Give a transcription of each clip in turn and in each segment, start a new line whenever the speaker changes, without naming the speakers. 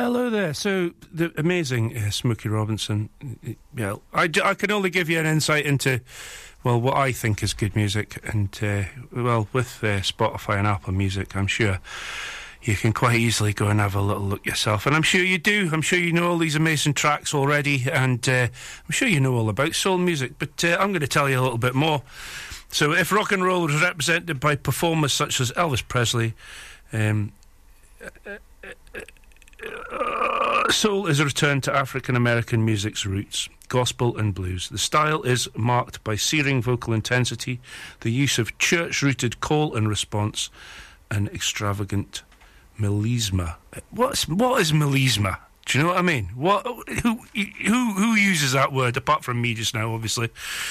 Hello there. So, the amazing Smokey Robinson. Yeah, I can only give you an insight into, well, what I think is good music. And, with Spotify and Apple Music, I'm sure you can quite easily go and have a little look yourself. And I'm sure you do. I'm sure you know all these amazing tracks already. And I'm sure you know all about soul music. But I'm going to tell you a little bit more. So, if rock and roll was represented by performers such as Elvis Presley, soul is a return to African-American music's roots, gospel and blues. The style is marked by searing vocal intensity, the use of church-rooted call and response, and extravagant melisma. What is melisma? Do you know what I mean? Who uses that word, apart from me just now, obviously?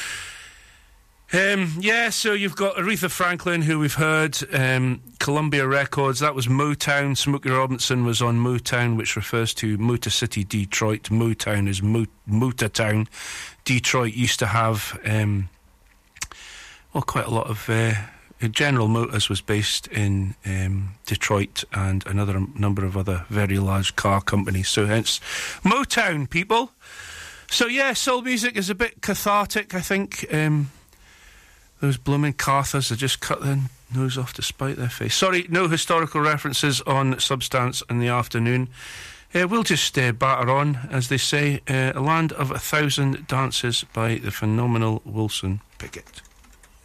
So you've got Aretha Franklin, who we've heard, Columbia Records, that was Motown. Smokey Robinson was on Motown, which refers to Motor City, Detroit. Motown is Motortown. Detroit used to have, quite a lot of... General Motors was based in Detroit, and another number of other very large car companies. So hence Motown, people. So yeah, soul music is a bit cathartic, I think. Those blooming Carthers, they just cut their nose off to spite their face. Sorry, no historical references on Substance in the afternoon. We'll just batter on, as they say. A Land of 1,000 Dances by the phenomenal Wilson Pickett.